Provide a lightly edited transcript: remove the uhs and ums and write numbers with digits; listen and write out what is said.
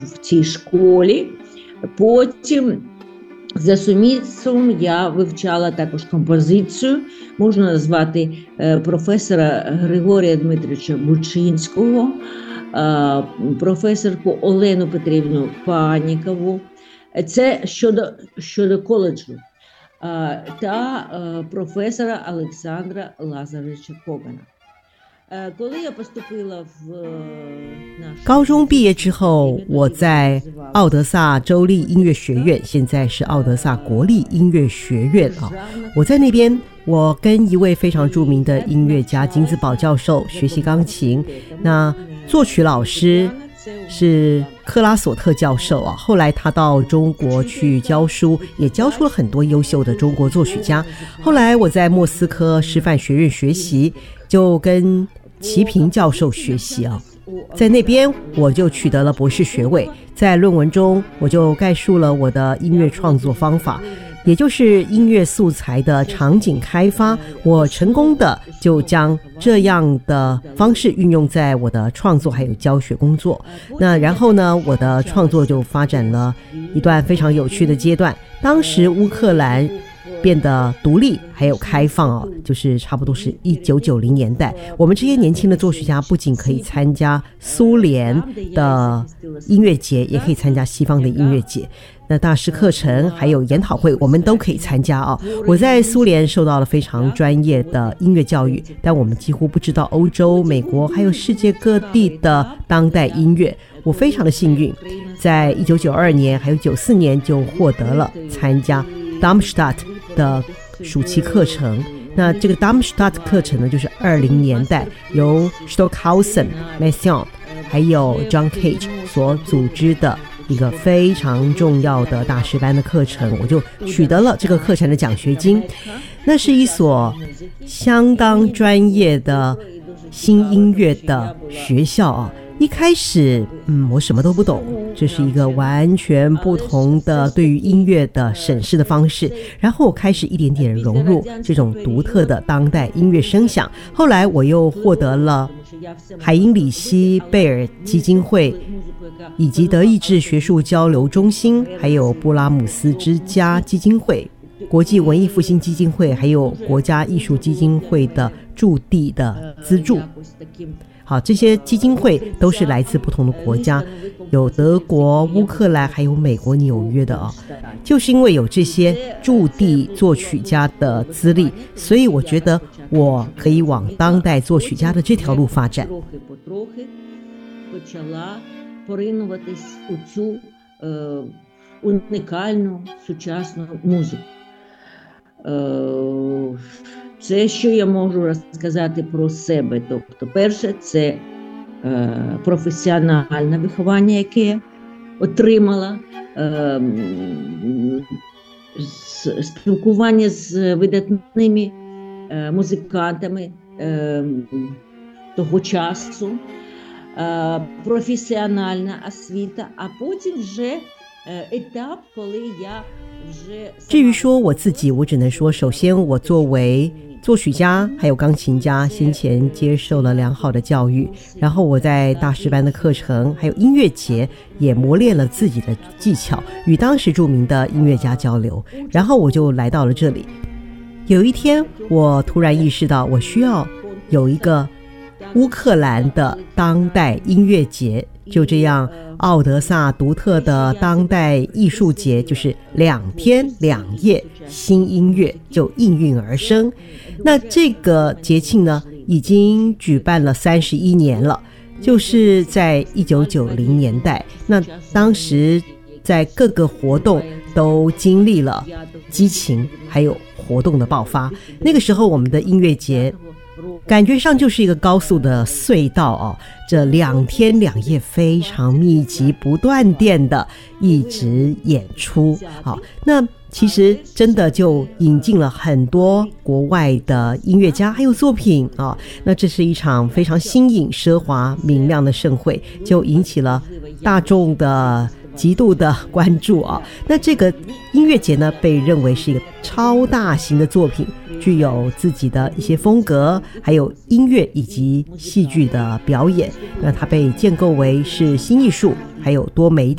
цій школі. Потім за сумісництвом я вивчала також композицію, можна назвати професора Григорія Дмитровича Бучинського, професорку Олену Петрівну Панікову. Це щодо коледжу. Та професора Олександра Лазаревича Когана. 高中毕业之后，我在奥德萨州立音乐学院，现在是奥德萨国立音乐学院啊。我在那边，我跟一位非常著名的音乐家金子宝教授学习钢琴。那作曲老师是克拉索特教授啊，后来他到中国去教书，也教出了很多优秀的中国作曲家。后来我在莫斯科师范学院学习，就跟齐平教授学习啊，在那边我就取得了博士学位。在论文中，我就概述了我的音乐创作方法，也就是音乐素材的场景开发。我成功的就将这样的方式运用在我的创作还有教学工作。那然后呢，我的创作就发展了一段非常有趣的阶段。当时乌克兰变得独立还有开放啊，就是差不多是1990年代。我们这些年轻的作曲家不仅可以参加苏联的音乐节，也可以参加西方的音乐节。那大师课程还有研讨会我们都可以参加啊。我在苏联受到了非常专业的音乐教育，但我们几乎不知道欧洲、美国还有世界各地的当代音乐。我非常的幸运，在1992年还有94年就获得了参加 Darmstadt 的暑期课程。那这个 Darmstadt 课程呢，就是20年代由 Stockhausen、Messiaen 还有 John Cage 所组织的一个非常重要的大师班的课程，我就取得了这个课程的奖学金。那是一所相当专业的新音乐的学校啊。一开始我什么都不懂，这是一个完全不同的对于音乐的审视的方式。然后我开始一点点融入这种独特的当代音乐声响。后来我又获得了海因里希贝尔基金会以及德意志学术交流中心，还有布拉姆斯之家基金会、国际文艺复兴基金会还有国家艺术基金会的驻地的资助。好，这些基金会都是来自不同的国家，有德国、乌克兰还有美国纽约的啊。就是因为有这些驻地作曲家的资历，所以我觉得我可以往当代作曲家的这条路发展。 поринуватись у цю унікальну сучасну музику. Це, що я можу розказати про себе. Тобто, перше, це професіональне виховання, яке я отримала, спілкування з видатними музикантами того часу, професіональна освіта, а потім вже етап, коли я вже... 至于说我自己，我只能说，首先我作为作曲家还有钢琴家，先前接受了良好的教育，然后我在大师班的课程还有音乐节也磨练了自己的技巧，与当时著名的音乐家交流，然后我就来到了这里。有一天我突然意识到，我需要有一个乌克兰的当代音乐节，就这样奥德萨独特的当代艺术节，就是2天2夜新音乐就应运而生。那这个节庆呢，已经举办了31年了，就是在1990年代。那当时在各个活动都经历了激情还有活动的爆发。那个时候我们的音乐节感觉上就是一个高速的隧道哦，这2天2夜非常密集不断电的一直演出。好，那其实真的就引进了很多国外的音乐家还有作品啊。那这是一场非常新颖奢华明亮的盛会，就引起了大众的极度的关注啊。那这个音乐节呢，被认为是一个超大型的作品， 具有自己的一些风格，还有音乐以及戏剧的表演。那它被建构为是新艺术还有多媒体